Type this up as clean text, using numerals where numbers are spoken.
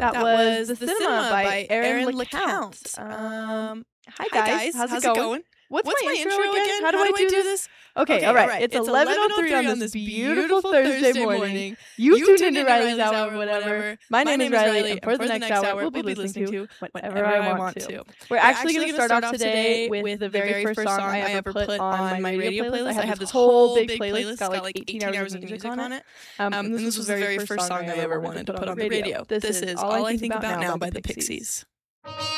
That was The Cinema by Aaron LeCount. Hi guys, how's it going? What's my intro again? How do I do this? Okay, all right. It's 11:03 on this beautiful Thursday morning. You tuned into Riley's Hour, whatever. My name is Riley, and for the next hour, we'll be listening to whatever I want to. We're actually going to start off today with the very first song I ever put on my radio playlist. I have this whole big playlist, got like 18 hours of music on it. And this was the very first song I ever wanted to put on the radio. This is All I Think About Now by the Pixies.